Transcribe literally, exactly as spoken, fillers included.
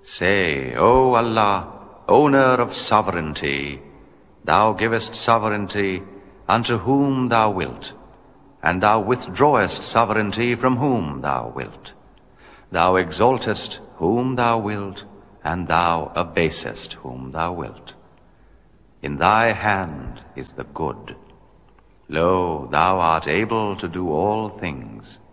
Say, O Allah, owner of sovereignty, thou givest sovereignty unto whom thou wilt, and thou withdrawest sovereignty from whom thou wilt. Thou exaltest whom thou wilt, and thou abasest whom thou wilt. In thy hand is the good. Lo, thou art able to do all things.